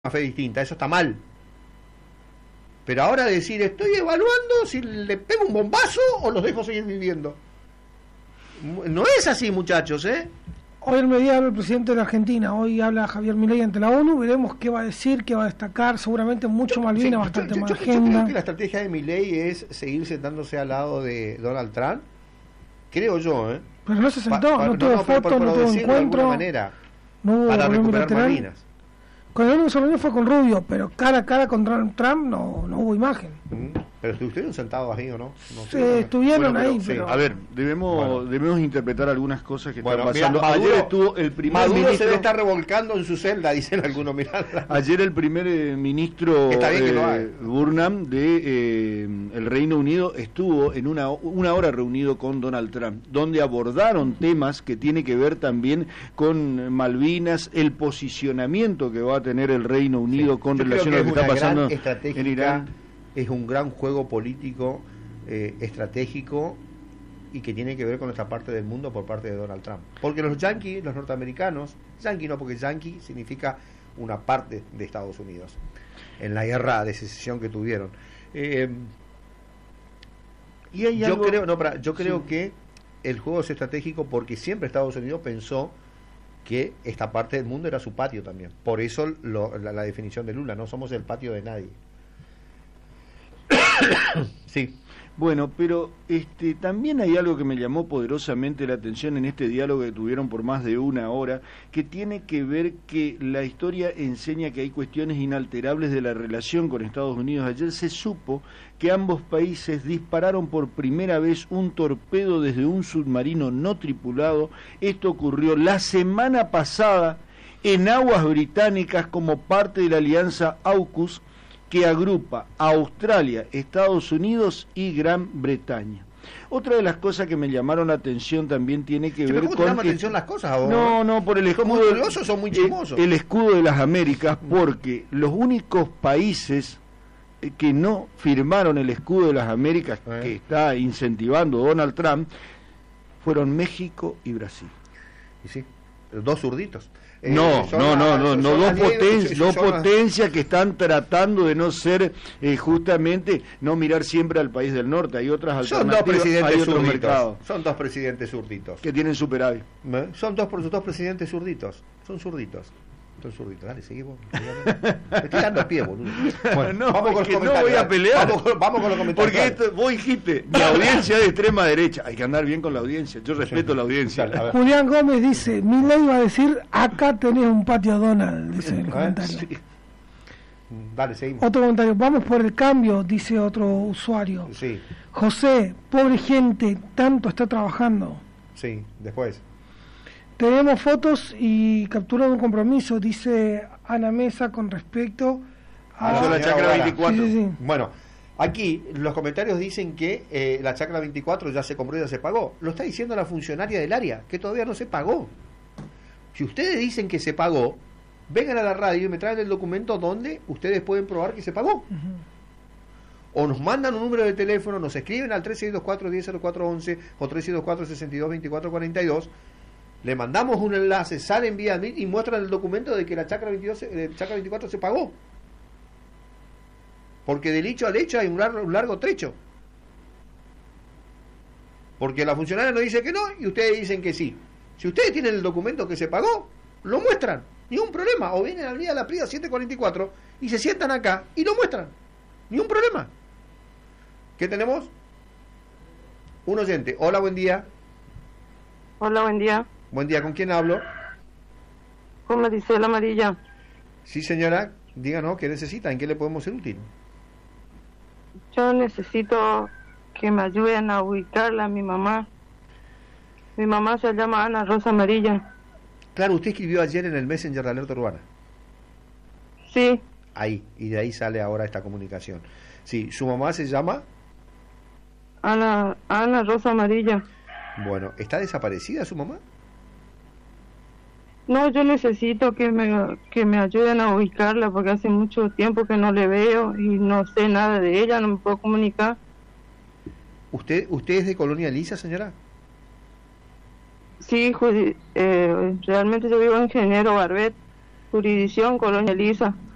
fe distinta, eso está mal. Pero ahora decir, estoy evaluando si le pego un bombazo o los dejo seguir viviendo. No es así, muchachos, ¿eh? Hoy al mediodía habla el presidente de la Argentina, hoy habla Javier Milei ante la ONU, veremos qué va a decir, qué va a destacar, seguramente mucho Malvinas, bastante más agenda. Yo creo que la estrategia de Milei es seguir sentándose al lado de Donald Trump, creo yo, ¿eh? Pero no se sentó, no tuvo foto, no tuvo encuentro, no hubo para recuperar Malvinas. Con el único que se reunió fue con Rubio, pero cara a cara con Trump no hubo imagen. Pero estuvieron sentados ahí o no? Sí, estuvieron ahí. Sí. Pero... A ver, debemos interpretar algunas cosas que están pasando. Ayer estuvo el primer Maduro ministro... se le está revolcando en su celda, dicen algunos. Mirá. Ayer el primer ministro Burnham de el Reino Unido estuvo en una hora reunido con Donald Trump, donde abordaron temas que tiene que ver también con Malvinas, el posicionamiento que va a tener el Reino Unido con relación a lo que está pasando en Irán. Es un gran juego político, estratégico, y que tiene que ver con esta parte del mundo por parte de Donald Trump. Porque los yanquis, los norteamericanos, yanqui no, porque yanqui significa una parte de Estados Unidos, en la guerra de secesión que tuvieron. Yo creo que el juego es estratégico porque siempre Estados Unidos pensó que esta parte del mundo era su patio también. Por eso la definición de Lula, no somos el patio de nadie. Sí. Bueno, pero también hay algo que me llamó poderosamente la atención en este diálogo que tuvieron por más de una hora, que tiene que ver que la historia enseña que hay cuestiones inalterables de la relación con Estados Unidos. Ayer se supo que ambos países dispararon por primera vez un torpedo desde un submarino no tripulado. Esto ocurrió la semana pasada en aguas británicas como parte de la alianza AUKUS, que agrupa a Australia, Estados Unidos y Gran Bretaña. Otra de las cosas que me llamaron la atención también tiene que ver con... ¿Cómo te llaman atención las cosas ahora? No, por el escudo... ¿Son muy curiosos o muy chismosos? El escudo de las Américas, porque los únicos países que no firmaron el escudo de las Américas, que está incentivando Donald Trump, fueron México y Brasil. Y sí, los dos zurditos. Dos potencias que están tratando de no ser justamente, no mirar siempre al país del norte. Hay otras alternativas, hay otros mercados. Son dos presidentes zurditos que tienen superávit. Son dos presidentes zurditos. Son zurditos. Dale, seguimos. Me estoy dando el pie, boludo. Bueno, no, vamos con los comentarios. No voy a pelear. Vamos con los comentarios. Porque vos dijiste, mi audiencia es de extrema derecha. Hay que andar bien con la audiencia. Yo respeto la audiencia. Dale, Julián Gómez dice, Milei va a decir, acá tenés un patio Donald, dice en el comentario. Sí. Dale, seguimos. Otro comentario, vamos por el cambio, dice otro usuario. Sí. José, pobre gente, tanto está trabajando. Sí, después. Tenemos fotos y capturado un compromiso, dice Ana Mesa, con respecto a la Chacra 24. Sí. Bueno, aquí los comentarios dicen que la Chacra 24 ya se compró y ya se pagó. Lo está diciendo la funcionaria del área, que todavía no se pagó. Si ustedes dicen que se pagó, vengan a la radio y me traen el documento donde ustedes pueden probar que se pagó. O nos mandan un número de teléfono, nos escriben al 3624-100411 o 3624-622442. Le mandamos un enlace, salen vía mail y muestran el documento de que la Chacra 24 se pagó. Porque del hecho al hecho hay un largo trecho. Porque la funcionaria nos dice que no y ustedes dicen que sí. Si ustedes tienen el documento que se pagó, lo muestran. Ningún problema. O vienen al día de la Prida 744 y se sientan acá y lo muestran. Ningún problema. ¿Qué tenemos? Un oyente. Hola, buen día. Hola, buen día. Buen día, ¿con quién hablo? Con Maricela Amarilla. Sí, señora, díganos qué necesita, en qué le podemos ser útil. Yo necesito que me ayuden a ubicarla a mi mamá. Mi mamá se llama Ana Rosa Amarilla. Claro, usted escribió ayer en el Messenger de Alerta Urbana. Sí. Ahí, y de ahí sale ahora esta comunicación. Sí, ¿su mamá se llama? Ana Rosa Amarilla. Bueno, ¿está desaparecida su mamá? No, yo necesito que me ayuden a ubicarla porque hace mucho tiempo que no le veo y no sé nada de ella, no me puedo comunicar. ¿Usted es de Colonia Elisa, señora? Sí, realmente yo vivo en Ingeniero Barbet, jurisdicción Colonia Elisa.